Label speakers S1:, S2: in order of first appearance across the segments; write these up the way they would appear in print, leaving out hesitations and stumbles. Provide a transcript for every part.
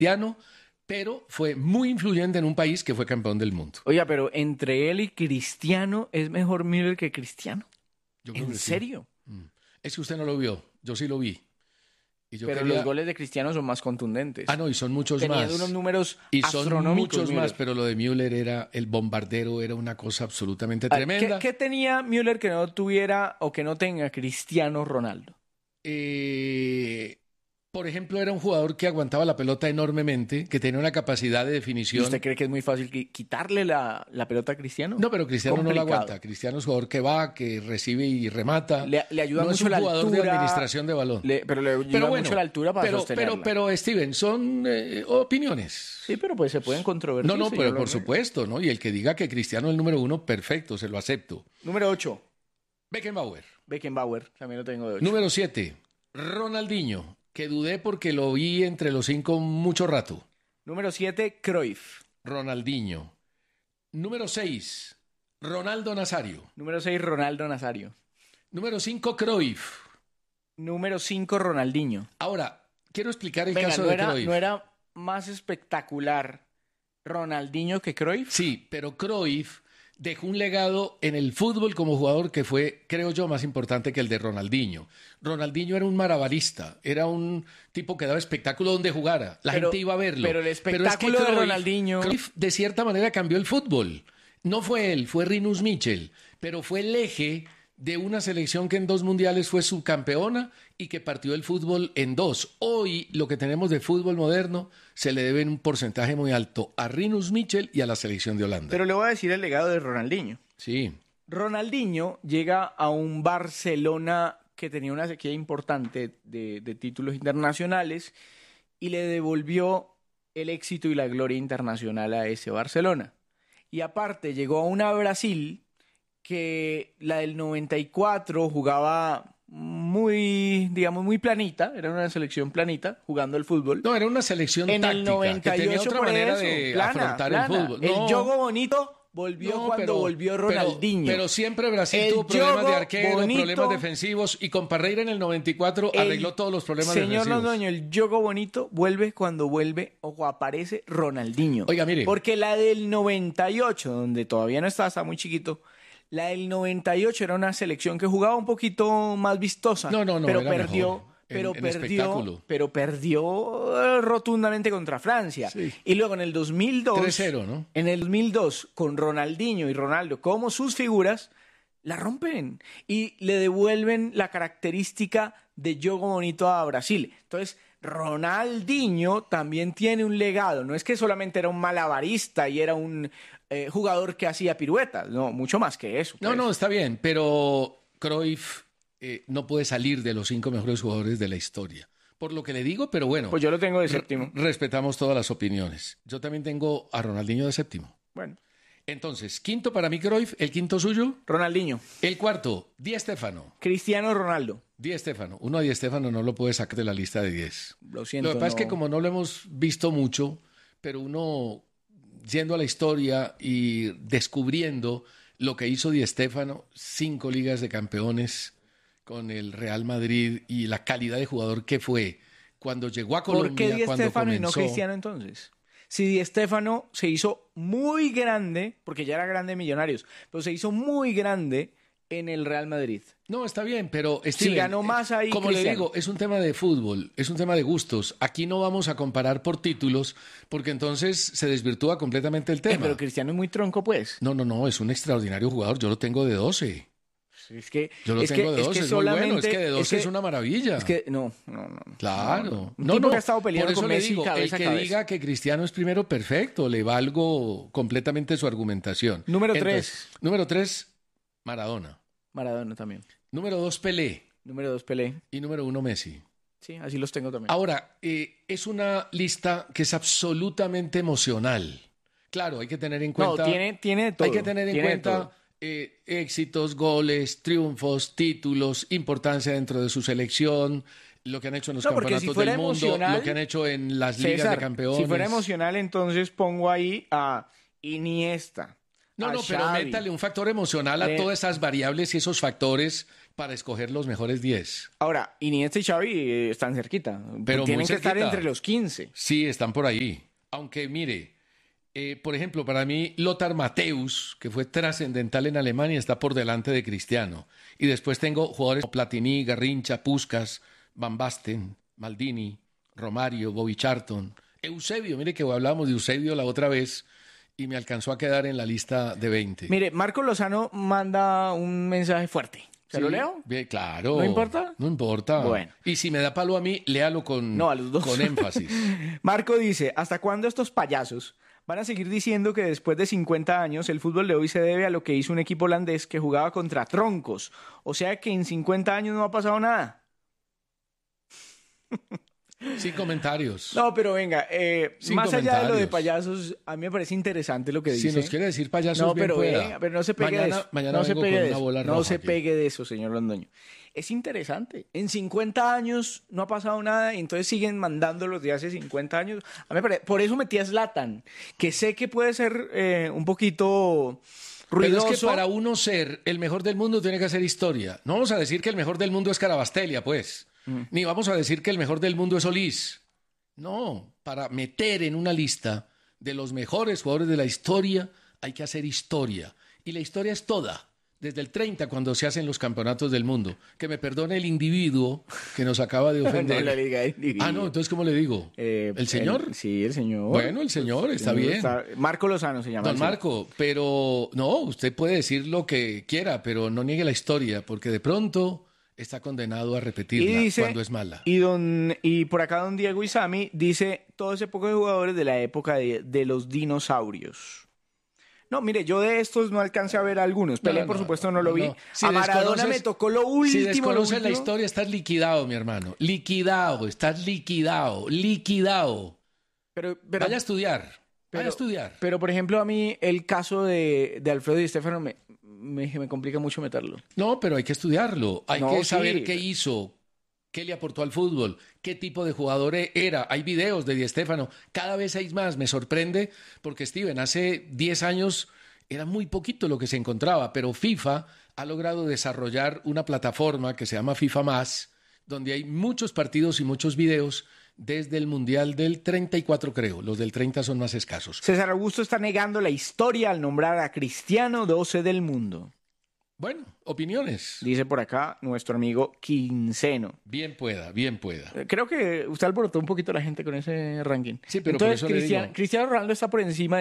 S1: Cristiano, pero fue muy influyente en un país que fue campeón del mundo.
S2: Oiga, pero entre él y Cristiano, ¿es mejor Müller que Cristiano?
S1: Yo creo
S2: ¿En
S1: que sí.
S2: serio?
S1: Es que usted no lo vio, yo sí lo vi. Y yo
S2: Pero
S1: quería...
S2: los goles de Cristiano son más contundentes.
S1: Ah, no, y son muchos
S2: Tenía
S1: más.
S2: unos números
S1: Y son
S2: astronómicos,
S1: muchos
S2: Müller.
S1: más, pero lo de Müller era, el bombardero era una cosa absolutamente
S2: Ah,
S1: tremenda.
S2: ¿Qué tenía Müller que no tuviera o que no tenga Cristiano Ronaldo?
S1: Por ejemplo, era un jugador que aguantaba la pelota enormemente, que tenía una capacidad de
S2: ¿Y
S1: definición.
S2: usted cree que es muy fácil quitarle la pelota a Cristiano?
S1: No, pero Cristiano no la
S2: Complicado.
S1: aguanta. Cristiano es un jugador que va, que recibe y remata.
S2: Le ayuda
S1: no
S2: mucho
S1: es un
S2: la
S1: jugador
S2: altura.
S1: de administración de balón.
S2: Pero le ayuda mucho la altura para sostenerla.
S1: pero Steven, son opiniones.
S2: Sí, pero pues se pueden controvertir.
S1: No,
S2: señor
S1: pero por
S2: Lorena.
S1: supuesto, ¿no? Y el que diga que Cristiano es el número uno, perfecto, se lo acepto.
S2: Número 8,
S1: Beckenbauer.
S2: Beckenbauer. También lo tengo de 8.
S1: Número 7, Ronaldinho, que dudé porque lo vi entre los 5 mucho rato.
S2: Número 7, Cruyff.
S1: Ronaldinho. Número 6, Ronaldo Nazario.
S2: Número 6, Ronaldo Nazario.
S1: Número 5, Cruyff.
S2: Número 5, Ronaldinho.
S1: Ahora, quiero explicar el
S2: Venga,
S1: caso
S2: ¿no
S1: de
S2: era,
S1: Cruyff.
S2: ¿no era más espectacular Ronaldinho que Cruyff?
S1: Sí, pero Cruyff dejó un legado en el fútbol como jugador que fue, creo yo, más importante que el de Ronaldinho. Ronaldinho era un malabarista, era un tipo que daba espectáculo donde jugara. La gente iba a verlo.
S2: Pero el
S1: es que
S2: espectáculo de
S1: Cruyff-
S2: Ronaldinho...
S1: Cruyff, de cierta manera, cambió el fútbol. No fue él, fue Rinus Michel, pero fue el eje de una selección que en 2 mundiales fue subcampeona y que partió el fútbol en 2. Hoy lo que tenemos de fútbol moderno se le debe en un porcentaje muy alto a Rinus Michel y a la selección de Holanda.
S2: Pero le voy a decir el legado de Ronaldinho.
S1: Sí,
S2: Ronaldinho llega a un Barcelona que tenía una sequía importante de títulos internacionales y le devolvió el éxito y la gloria internacional a ese Barcelona. Y aparte llegó a una Brasil que la del 94 jugaba muy, digamos, muy planita, era una selección planita jugando el fútbol.
S1: no, era una selección
S2: En el
S1: táctica
S2: 98
S1: que tenía otra
S2: por
S1: manera
S2: eso,
S1: de
S2: plana,
S1: afrontar
S2: plana.
S1: el fútbol.
S2: El juego bonito volvió
S1: No,
S2: cuando volvió Ronaldinho.
S1: Pero siempre Brasil
S2: El
S1: tuvo problemas de
S2: juego
S1: arquero,
S2: bonito-
S1: problemas defensivos y con Parreira en el 94 arregló todos los problemas
S2: Señor
S1: defensivos.
S2: Londoño, el juego bonito vuelve cuando vuelve o aparece Ronaldinho.
S1: Oiga, mire.
S2: Porque la del 98, donde todavía no estaba muy chiquito, la del 98 era una selección que jugaba un poquito más vistosa.
S1: No,
S2: pero
S1: era
S2: perdió.
S1: mejor en espectáculo.
S2: Pero perdió rotundamente contra Francia.
S1: Sí.
S2: Y luego en el 2002,
S1: 3-0, ¿no?
S2: en el 2002, con Ronaldinho y Ronaldo como sus figuras, la rompen y le devuelven la característica de juego bonito a Brasil. Entonces, Ronaldinho también tiene un legado. No es que solamente era un malabarista y era un jugador que hacía piruetas. No, mucho más que eso.
S1: No,
S2: pues.
S1: no, está bien, pero Cruyff no puede salir de los 5 mejores jugadores de la historia. Por lo que le digo, pero bueno.
S2: Pues yo lo tengo de séptimo.
S1: Respetamos todas las opiniones. Yo también tengo a Ronaldinho de séptimo.
S2: Bueno,
S1: Entonces, quinto para mí Cruyff, el quinto suyo.
S2: Ronaldinho,
S1: El cuarto, Di Stéfano.
S2: Cristiano Ronaldo.
S1: Di Stéfano. Uno a Di Stéfano no lo puede sacar de la lista de 10.
S2: Lo siento.
S1: Lo que pasa es que
S2: no.
S1: como no lo hemos visto mucho, pero uno yendo a la historia y descubriendo lo que hizo Di Stéfano, 5 ligas de campeones con el Real Madrid y la calidad de jugador que fue cuando llegó a Colombia,
S2: ¿Por qué Di
S1: cuando
S2: Stéfano y no
S1: comenzó.
S2: Cristiano entonces? Si Di Stéfano se hizo muy grande, porque ya era grande en Millonarios, pero se hizo muy grande en el Real Madrid.
S1: No, está bien, pero
S2: Si
S1: Steven,
S2: ganó más ahí
S1: como
S2: Cristiano.
S1: le digo, es un tema de fútbol, es un tema de gustos. Aquí no vamos a comparar por títulos, porque entonces se desvirtúa completamente el tema.
S2: Pero Cristiano es muy tronco, pues.
S1: No, es un extraordinario jugador. Yo lo tengo de 12.
S2: Es que,
S1: Yo lo
S2: es
S1: tengo
S2: que,
S1: de
S2: es
S1: 12,
S2: que
S1: es muy bueno. Es que de 12 es
S2: que-
S1: una maravilla.
S2: Es que no.
S1: Claro.
S2: Un tipo que ha estado peleando
S1: por eso
S2: con
S1: le
S2: Messi
S1: digo,
S2: cabeza a
S1: el que
S2: cabeza.
S1: diga que Cristiano es primero, perfecto. Le valgo completamente su argumentación.
S2: Número
S1: Entonces, número 3, Maradona.
S2: Maradona también.
S1: Número 2, Pelé.
S2: Número 2, Pelé.
S1: Y número 1, Messi.
S2: Sí, así los tengo también.
S1: Ahora, es una lista que es absolutamente emocional. Claro, hay que tener en cuenta...
S2: No, tiene de todo.
S1: Hay que tener en
S2: tiene de
S1: cuenta
S2: todo.
S1: éxitos, goles, triunfos, títulos, importancia dentro de su selección, lo que han hecho en los
S2: No, porque
S1: campeonatos
S2: si fuera
S1: del mundo,
S2: emocional,
S1: lo que han hecho en las ligas
S2: César,
S1: de campeones.
S2: si fuera emocional, entonces pongo ahí a Iniesta.
S1: No,
S2: a
S1: pero
S2: Xavi.
S1: métale un factor emocional a todas esas variables y esos factores para escoger los mejores 10.
S2: Ahora, Iniesta y Xavi están cerquita.
S1: Pero
S2: tienen
S1: muy
S2: que estar
S1: cerquita.
S2: entre los 15.
S1: Sí, están por ahí. Aunque mire, por ejemplo, para mí Lothar Matthäus, que fue trascendental en Alemania, está por delante de Cristiano. Y después tengo jugadores como Platini, Garrincha, Puskás, Van Basten, Maldini, Romario, Bobby Charlton, Eusebio. Mire que hablábamos de Eusebio la otra vez y me alcanzó a quedar en la lista de 20.
S2: Mire, Marco Lozano manda un mensaje fuerte. ¿Se lo leo?
S1: Bien, claro.
S2: ¿No importa?
S1: No importa.
S2: Bueno.
S1: Y si me da palo a mí, léalo con,
S2: No, a los dos.
S1: con énfasis.
S2: Marco dice, ¿hasta cuándo estos payasos van a seguir diciendo que después de 50 años el fútbol de hoy se debe a lo que hizo un equipo holandés que jugaba contra troncos? O sea que en 50 años no ha pasado nada.
S1: Sin comentarios.
S2: No, pero venga,
S1: Sin
S2: más allá de lo de
S1: comentarios.
S2: payasos, a mí me parece interesante lo que
S1: Si
S2: dice.
S1: nos quiere decir payasos,
S2: No,
S1: bien
S2: pero
S1: pueda.
S2: venga, pero no se pegue de eso.
S1: Mañana
S2: No se
S1: vengo
S2: pegue
S1: con
S2: de
S1: una
S2: eso.
S1: bola
S2: No
S1: roja
S2: se
S1: aquí.
S2: pegue de eso, señor Londoño. Es interesante. En 50 años no ha pasado nada y entonces siguen mandando los de hace 50 años. A mí me parece, por eso metí a Zlatan, que sé que puede ser un poquito
S1: Pero
S2: ruidoso.
S1: es que para uno ser el mejor del mundo tiene que hacer historia. No vamos a decir que el mejor del mundo es Carabastelia, pues. Ni vamos a decir que el mejor del mundo es Solís. No, para meter en una lista de los mejores jugadores de la historia hay que hacer historia. Y la historia es toda. Desde el 30, cuando se hacen los campeonatos del mundo. Que me perdone el individuo que nos acaba de ofender.
S2: No, la liga de individuo.
S1: Ah, no, entonces, ¿cómo le digo? ¿El señor?
S2: Sí, el señor.
S1: Bueno, el señor, está bien.
S2: Marco Lozano se llama.
S1: Don
S2: el señor.
S1: Marco, pero no, usted puede decir lo que quiera, pero no niegue la historia, porque de pronto está condenado a repetirla cuando es mala.
S2: Y por acá don Diego Isami dice, todo ese poco de jugadores de la época de los dinosaurios. No, mire, yo de estos no alcancé a ver algunos. Pelé, por supuesto, no lo vi.
S1: Si
S2: a Maradona
S1: desconoces-
S2: me tocó lo último.
S1: Si desconoces
S2: lo
S1: la
S2: último.
S1: historia, estás liquidado, mi hermano. Liquidado, estás liquidado, liquidado.
S2: Pero,
S1: Vaya a estudiar, vaya
S2: pero-
S1: a estudiar.
S2: pero, por ejemplo, a mí el caso de Alfredo Di Stéfano me complica mucho meterlo.
S1: No, pero hay que estudiarlo. Hay
S2: No,
S1: que
S2: sí.
S1: saber qué hizo, qué le aportó al fútbol, qué tipo de jugador era. Hay videos de Di Stéfano, cada vez hay más. Me sorprende porque, Steven, hace 10 años era muy poquito lo que se encontraba, pero FIFA ha logrado desarrollar una plataforma que se llama FIFA Más, donde hay muchos partidos y muchos videos desde el Mundial del 34, creo. Los del 30 son más escasos.
S2: César Augusto está negando la historia al nombrar a Cristiano 12 del mundo.
S1: Bueno, opiniones.
S2: Dice por acá nuestro amigo Quinceno.
S1: Bien pueda, bien pueda.
S2: Creo que usted alborotó un poquito a la gente con ese ranking.
S1: Sí, pero por
S2: entonces
S1: eso le digo.
S2: Cristiano Ronaldo está por encima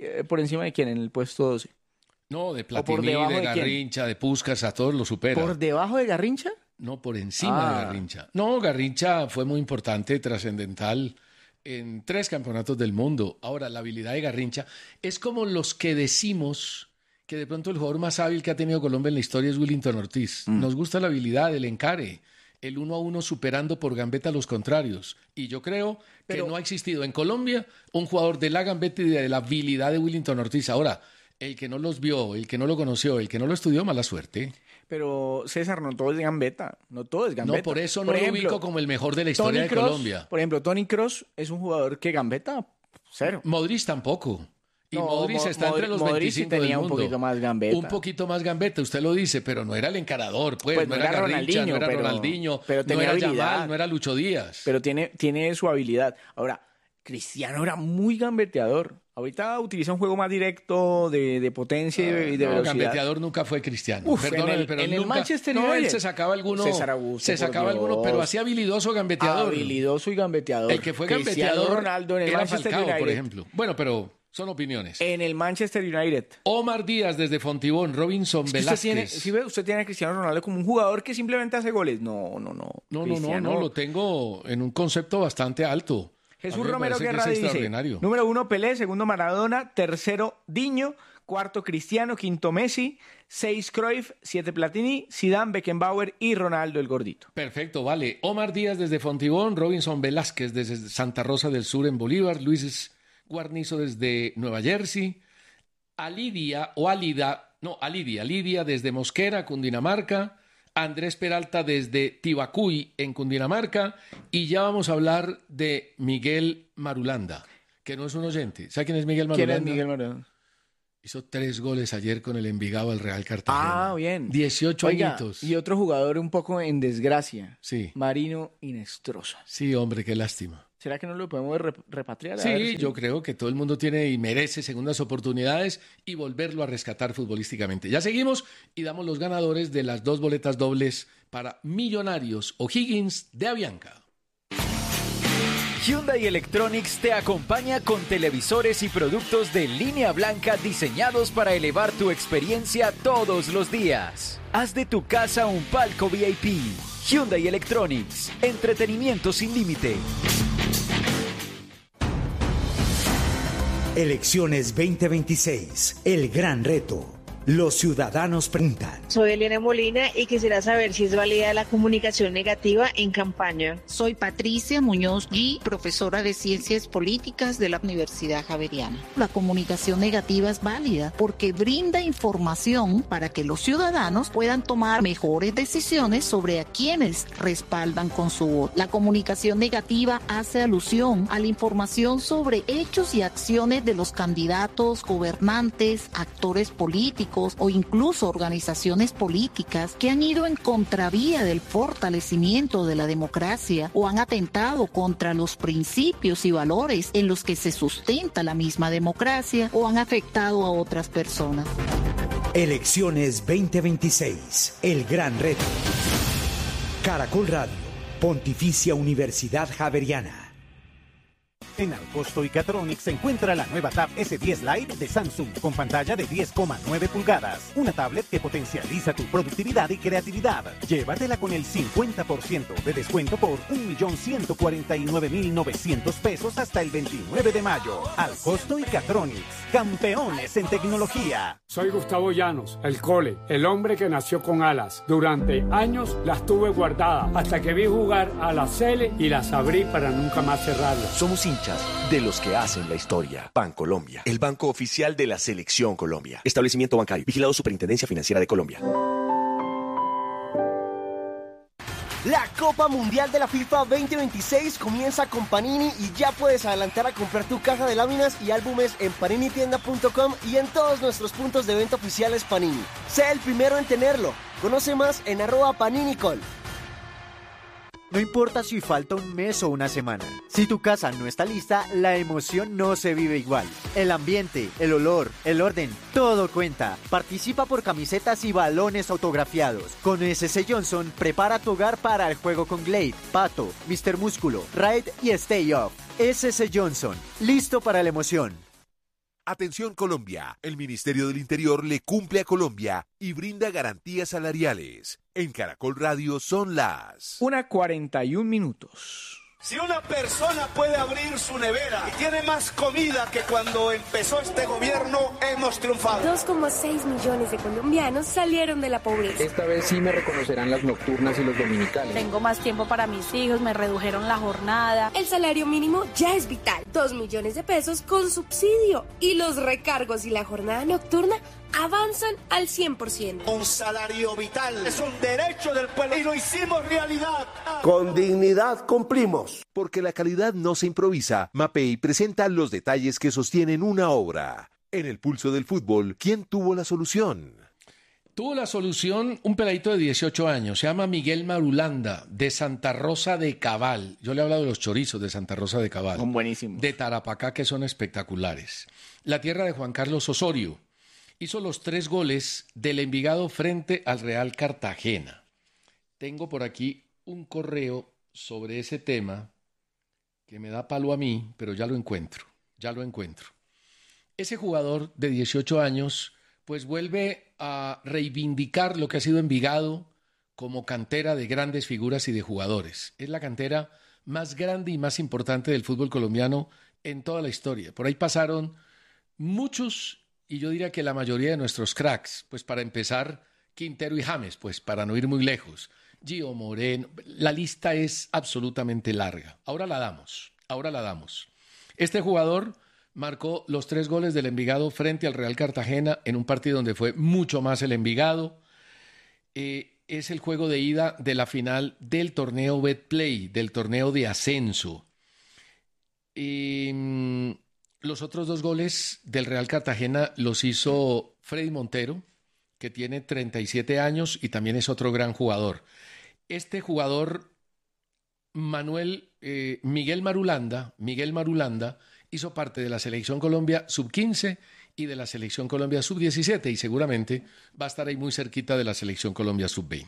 S2: de quién en el puesto 12.
S1: No, de
S2: por
S1: Platini,
S2: debajo
S1: de
S2: de quién.
S1: Garrincha, de Puskás, a todos lo supera.
S2: ¿Por debajo de Garrincha?
S1: No, por encima de
S2: Ah.
S1: Garrincha. No, Garrincha fue muy importante, trascendental en 3 campeonatos del mundo. Ahora, la habilidad de Garrincha es como los que decimos que de pronto el jugador más hábil que ha tenido Colombia en la historia es Willington Ortiz. Nos gusta la habilidad, el encare, el 1-1 superando por gambeta a los contrarios. Y yo creo
S2: Pero-
S1: que no ha existido en Colombia un jugador de la gambeta y de la habilidad de Willington Ortiz. Ahora, el que no los vio, el que no lo conoció, el que no lo estudió, mala suerte.
S2: Pero César, no todo es gambeta. No todo es gambeta.
S1: No, por eso no lo
S2: ejemplo,
S1: ubico como el mejor de la historia de
S2: Toni Kroos,
S1: Colombia.
S2: Por ejemplo, Toni Kroos es un jugador que gambeta cero.
S1: Modric tampoco. Y
S2: No,
S1: Modric está entre los
S2: Modric sí
S1: 25
S2: tenía
S1: del
S2: un
S1: mundo.
S2: poquito más gambeta.
S1: Un poquito más gambeta, usted lo dice, pero no era el encarador, pues no era Garrincha,
S2: Ronaldinho,
S1: no era
S2: pero-
S1: Ronaldinho,
S2: pero
S1: no
S2: tenía
S1: era
S2: habilidad.
S1: Yamal, no era Lucho Díaz.
S2: Pero tiene su habilidad. Ahora, Cristiano era muy gambeteador. Ahorita utiliza un juego más directo de potencia y de
S1: No,
S2: velocidad.
S1: gambeteador nunca fue Cristiano.
S2: Uf,
S1: Perdóname, pero
S2: en el
S1: nunca.
S2: Manchester
S1: No, él
S2: United.
S1: se sacaba alguno.
S2: César Augusto,
S1: se
S2: por
S1: sacaba alguno,
S2: Dios.
S1: pero hacía habilidoso gambeteador.
S2: Habilidoso y gambeteador.
S1: El que fue
S2: Cristiano
S1: gambeteador
S2: Ronaldo en el
S1: era
S2: Manchester
S1: Falcao,
S2: United.
S1: por ejemplo. Bueno, pero son opiniones.
S2: En el Manchester United.
S1: Omar Díaz desde Fontibón, Robinson
S2: Es que
S1: Velázquez.
S2: usted tiene a Cristiano Ronaldo como un jugador que simplemente hace goles. No.
S1: No,
S2: Cristiano-
S1: lo tengo en un concepto bastante alto. A
S2: Jesús
S1: mí me
S2: Romero
S1: parece que
S2: Guerra
S1: es
S2: dice,
S1: extraordinario.
S2: número 1 Pelé, segundo Maradona, tercero Diño, cuarto Cristiano, quinto Messi, 6 Cruyff, 7 Platini, Zidane, Beckenbauer y Ronaldo el Gordito.
S1: Perfecto, vale. Omar Díaz desde Fontibón, Robinson Velázquez desde Santa Rosa del Sur en Bolívar, Luis Guarnizo desde Nueva Jersey, Alidia desde Mosquera, Cundinamarca, Andrés Peralta desde Tibacuy en Cundinamarca y ya vamos a hablar de Miguel Marulanda, que no es un oyente. ¿Sabe quién es Miguel
S2: ¿Quién
S1: Marulanda?
S2: es Miguel Maradona?
S1: Hizo 3 goles ayer con el Envigado al Real Cartagena.
S2: Ah, bien.
S1: 18
S2: Oiga,
S1: añitos.
S2: y otro jugador un poco en desgracia.
S1: Sí.
S2: Marino Inestrosa.
S1: Sí, hombre, qué lástima.
S2: ¿Será que no lo podemos repatriar? A
S1: Sí,
S2: ver si-
S1: yo creo que todo el mundo tiene y merece segundas oportunidades y volverlo a rescatar futbolísticamente. Ya seguimos y damos los ganadores de las 2 boletas dobles para Millonarios O'Higgins de Avianca.
S3: Hyundai Electronics te acompaña con televisores y productos de línea blanca diseñados para elevar tu experiencia todos los días. Haz de tu casa un palco VIP. Hyundai Electronics, entretenimiento sin límite.
S4: Elecciones 2026, el gran reto. Los ciudadanos preguntan.
S5: Soy Elena Molina y quisiera saber si es válida la comunicación negativa en campaña.
S6: Soy Patricia Muñoz Gui, profesora de Ciencias Políticas de la Universidad Javeriana. La comunicación negativa es válida porque brinda información para que los ciudadanos puedan tomar mejores decisiones sobre a quienes respaldan con su voto. La comunicación negativa hace alusión a la información sobre hechos y acciones de los candidatos, gobernantes, actores políticos o incluso organizaciones políticas que han ido en contravía del fortalecimiento de la democracia o han atentado contra los principios y valores en los que se sustenta la misma democracia o han afectado a otras personas.
S4: Elecciones 2026, el gran reto. Caracol Radio, Pontificia Universidad Javeriana.
S7: En Alcosto y Catronics se encuentra la nueva Tab S10 Lite de Samsung con pantalla de 10,9 pulgadas. Una tablet que potencializa tu productividad y creatividad. Llévatela con el 50% de descuento por 1.149.900 pesos hasta el 29 de mayo. Alcosto y Catronics, campeones en tecnología.
S8: Soy Gustavo Llanos, el Cole, el hombre que nació con alas. Durante años las tuve guardadas hasta que vi jugar a la Sele y las abrí para nunca más cerrarlas.
S9: Somos hinchas de los que hacen la historia. Bancolombia, el banco oficial de la Selección Colombia. Establecimiento bancario, vigilado Superintendencia Financiera de Colombia.
S10: La Copa Mundial de la FIFA 2026 comienza con Panini y ya puedes adelantar a comprar tu caja de láminas y álbumes en paninitienda.com y en todos nuestros puntos de venta oficiales Panini. Sé el primero en tenerlo. Conoce más en @PaniniCol.
S11: No importa si falta un mes o una semana. Si tu casa no está lista, la emoción no se vive igual. El ambiente, el olor, el orden, todo cuenta. Participa por camisetas y balones autografiados. Con SS Johnson, prepara tu hogar para el juego con Glade, Pato, Mr. Músculo, Raid y Stay Up. SS Johnson, listo para la emoción.
S12: Atención Colombia, el Ministerio del Interior le cumple a Colombia y brinda garantías salariales. En Caracol Radio son las
S2: 1:41.
S13: Si una persona puede abrir su nevera y tiene más comida que cuando empezó este gobierno, hemos triunfado.
S14: 2,6 millones de colombianos salieron de la pobreza.
S15: Esta vez sí me reconocerán las nocturnas y los dominicales.
S16: Tengo más tiempo para mis hijos, me redujeron la jornada.
S14: El salario mínimo ya es vital. 2 millones de pesos con subsidio. Y los recargos y la jornada nocturna avanzan al 100%.
S13: Un salario vital es un derecho del pueblo y lo hicimos realidad.
S12: Con dignidad cumplimos. Porque la calidad no se improvisa, Mapei presenta los detalles que sostienen una obra. En el pulso del fútbol, ¿quién tuvo la solución?
S1: Tuvo la solución un peladito de 18 años, se llama Miguel Marulanda, de Santa Rosa de Cabal. Yo le he hablado de los chorizos de Santa Rosa de Cabal.
S2: Son buenísimos.
S1: De Tarapacá, que son espectaculares. La tierra de Juan Carlos Osorio. Hizo los 3 goles del Envigado frente al Real Cartagena. Tengo por aquí un correo sobre ese tema que me da palo a mí, pero ya lo encuentro. Ese jugador de 18 años pues vuelve a reivindicar lo que ha sido Envigado como cantera de grandes figuras y de jugadores. Es la cantera más grande y más importante del fútbol colombiano en toda la historia. Por ahí pasaron muchos, y yo diría que la mayoría de nuestros cracks. Pues para empezar, Quintero y James, pues para no ir muy lejos. Gio Moreno, la lista es absolutamente larga. Ahora la damos. Este jugador marcó los 3 goles del Envigado frente al Real Cartagena en un partido donde fue mucho más el Envigado. Es el juego de ida de la final del torneo Betplay, del torneo de ascenso. Los otros 2 goles del Real Cartagena los hizo Freddy Montero, que tiene 37 años y también es otro gran jugador. Este jugador, Miguel Marulanda, hizo parte de la Selección Colombia Sub-15 y de la Selección Colombia Sub-17 y seguramente va a estar ahí muy cerquita de la Selección Colombia Sub-20.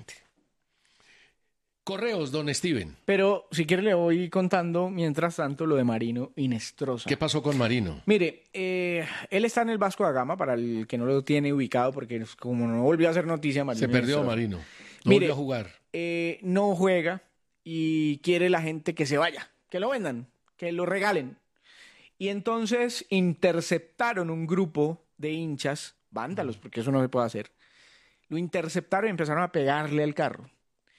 S1: Correos, don Steven.
S2: Pero si quiere le voy contando mientras tanto lo de Marino Inestrosa.
S1: ¿Qué pasó con Marino?
S2: Mire, él está en el Vasco da Gama, para el que no lo tiene ubicado, porque como no volvió a hacer noticia, Marino
S1: se perdió
S2: Inestrosa.
S1: Marino. No
S2: Mire,
S1: volvió a jugar.
S2: No juega y quiere la gente que se vaya, que lo vendan, que lo regalen. Y entonces interceptaron un grupo de hinchas, vándalos, porque eso no se puede hacer. Lo interceptaron y empezaron a pegarle al carro.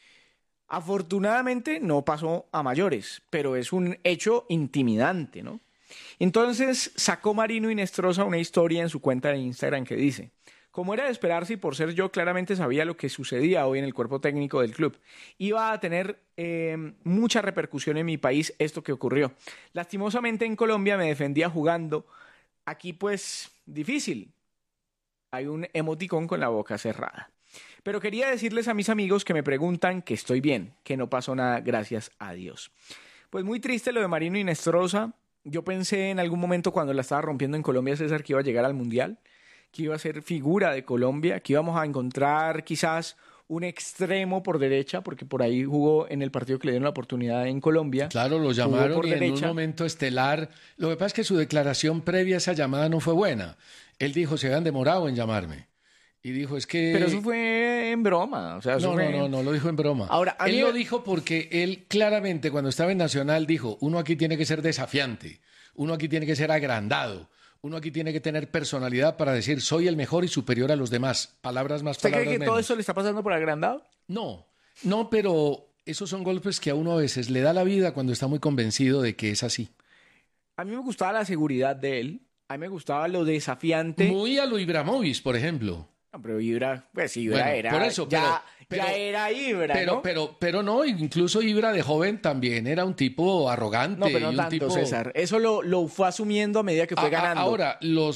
S2: Afortunadamente no pasó a mayores, pero es un hecho intimidante, ¿no? Entonces sacó Marino Inestrosa una historia en su cuenta de Instagram que dice: como era de esperarse y por ser yo, claramente sabía lo que sucedía hoy en el cuerpo técnico del club. Iba a tener mucha repercusión en mi país esto que ocurrió. Lastimosamente en Colombia me defendía jugando. Aquí pues difícil. Hay un emoticón con la boca cerrada. Pero quería decirles a mis amigos que me preguntan que estoy bien, que no pasó nada, gracias a Dios. Pues muy triste lo de Marino Inestrosa. Yo pensé en algún momento cuando la estaba rompiendo en Colombia, César, que iba a llegar al Mundial, que iba a ser figura de Colombia, que íbamos a encontrar quizás un extremo por derecha, porque por ahí jugó en el partido que le dieron la oportunidad en Colombia.
S1: Claro, lo llamaron y en un momento estelar. Lo que pasa es que su declaración previa a esa llamada no fue buena. Él dijo, se habían demorado en llamarme. Y dijo, es que...
S2: Pero eso fue en broma. O sea, eso
S1: no lo dijo en broma.
S2: Ahora,
S1: él lo dijo porque él claramente cuando estaba en Nacional dijo, uno aquí tiene que ser desafiante, uno aquí tiene que ser agrandado, uno aquí tiene que tener personalidad para decir soy el mejor y superior a los demás. Palabras más, palabras menos.
S2: ¿Usted cree que todo eso le está pasando por agrandado?
S1: No, pero esos son golpes que a uno a veces le da la vida cuando está muy convencido de que es así.
S2: A mí me gustaba la seguridad de él, a mí me gustaba lo desafiante.
S1: Muy a lo Ibrahimovic, por ejemplo.
S2: No, pero Ibra, pues Ibra
S1: bueno,
S2: era...
S1: Por eso,
S2: ya era Ibra, ¿no?
S1: Pero no, incluso Ibra de joven también era un tipo arrogante.
S2: No, pero no tanto, César. Eso lo fue asumiendo a medida que fue ganando.
S1: Ahora,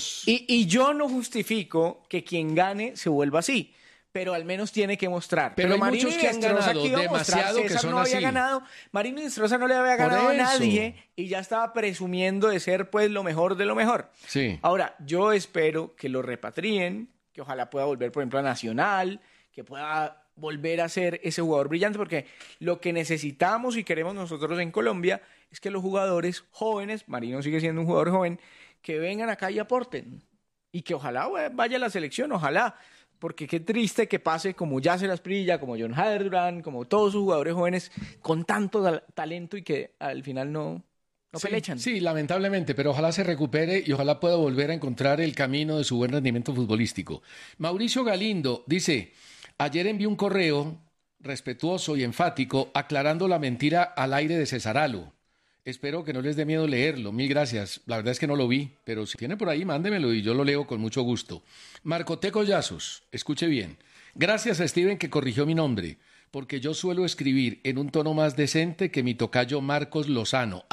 S2: Y yo no justifico que quien gane se vuelva así, pero al menos tiene que mostrar.
S1: Pero hay
S2: Marino
S1: muchos que han ganado demasiado que son
S2: no había
S1: así.
S2: Ganado, Marino Inestrosa no le había ganado a nadie y ya estaba presumiendo de ser pues lo mejor de lo mejor.
S1: Sí.
S2: Ahora, yo espero que lo repatrien, que ojalá pueda volver, por ejemplo, a Nacional, que pueda volver a ser ese jugador brillante, porque lo que necesitamos y queremos nosotros en Colombia es que los jugadores jóvenes, Marino sigue siendo un jugador joven, que vengan acá y aporten. Y que ojalá vaya a la selección, ojalá. Porque qué triste que pase como Yasser Asprilla, como John Hader Durán, como todos sus jugadores jóvenes con tanto talento y que al final no pelechan.
S1: Sí, lamentablemente, pero ojalá se recupere y ojalá pueda volver a encontrar el camino de su buen rendimiento futbolístico. Mauricio Galindo dice, ayer envié un correo respetuoso y enfático aclarando la mentira al aire de Cesaralo. Espero que no les dé miedo leerlo. Mil gracias. La verdad es que no lo vi, pero si tiene por ahí, mándemelo y yo lo leo con mucho gusto. Marcoteco Yazos, escuche bien. Gracias a Steven que corrigió mi nombre, porque yo suelo escribir en un tono más decente que mi tocayo Marcos Lozano.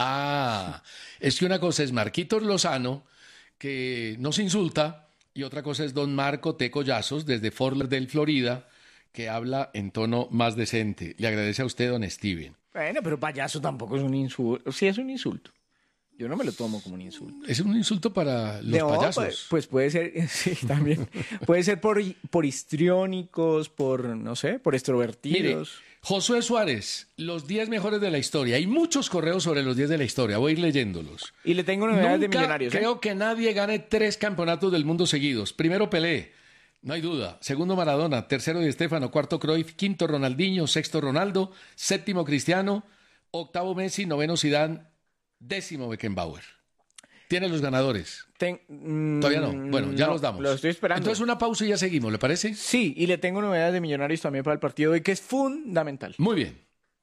S1: Es que una cosa es Marquitos Lozano, que nos insulta, y otra cosa es don Marco Teco Yazos, desde Fort Lauderdale, Florida, que habla en tono más decente. Le agradece a usted, don Steven.
S2: Bueno, pero payaso tampoco es un insulto. Sí, es un insulto. Yo no me lo tomo como un insulto.
S1: Es un insulto para los payasos.
S2: Pues puede ser, sí, también. Puede ser por histriónicos, por, no sé, por extrovertidos.
S1: Mire, Josué Suárez, los 10 mejores de la historia. Hay muchos correos sobre los 10 de la historia. Voy a ir leyéndolos.
S2: Y le tengo novedades de Millonarios.
S1: Creo que nadie gane 3 campeonatos del mundo seguidos. Primero Pelé, no hay duda. Segundo Maradona. Tercero Di Stéfano. Cuarto Cruyff. Quinto Ronaldinho. Sexto Ronaldo. Séptimo Cristiano. Octavo Messi. Noveno Zidane. 10º Beckenbauer. Tiene los ganadores. Todavía no. Bueno, ya los damos.
S2: Lo estoy esperando.
S1: Entonces una pausa y ya seguimos, ¿le parece?
S2: Sí, y le tengo novedades de Millonarios también para el partido de hoy, que es fundamental.
S1: Muy bien.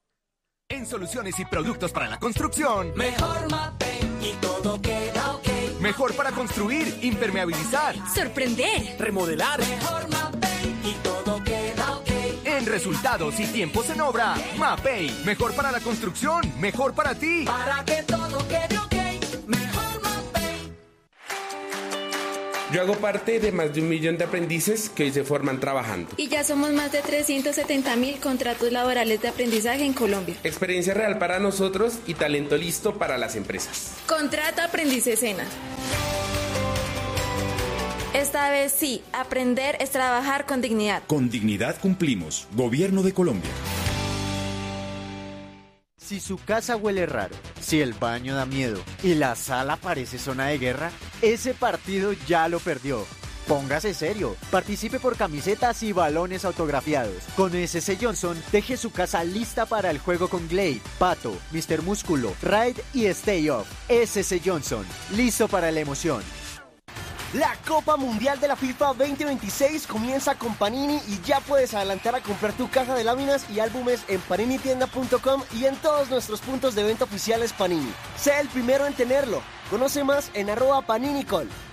S17: En soluciones y productos para la construcción.
S18: Mejor Mapei y todo queda ok.
S17: Mejor para construir, impermeabilizar,
S18: sorprender,
S17: remodelar.
S18: Mejor Mapei y todo queda ok.
S17: En resultados y tiempos en obra, Mapei. Mejor para la construcción, mejor para ti.
S18: Para que todo quede ok. Mejor Mapei.
S19: Yo hago parte de más de 1 millón de aprendices que hoy se forman trabajando.
S20: Y ya somos más de 370.000 contratos laborales de aprendizaje en Colombia.
S19: Experiencia real para nosotros y talento listo para las empresas.
S20: Contrata Aprendices SENA. Esta vez sí, aprender es trabajar con dignidad.
S21: Con dignidad cumplimos. Gobierno de Colombia.
S11: Si su casa huele raro, si el baño da miedo y la sala parece zona de guerra, ese partido ya lo perdió. Póngase serio, participe por camisetas y balones autografiados. Con SS Johnson, deje su casa lista para el juego con Glade, Pato, Mr. Músculo, Ride y Stay Off. SS Johnson, listo para la emoción.
S10: La Copa Mundial de la FIFA 2026 comienza con Panini y ya puedes adelantar a comprar tu caja de láminas y álbumes en paninitienda.com y en todos nuestros puntos de venta oficiales Panini. Sé el primero en tenerlo. Conoce más en @PaniniCol.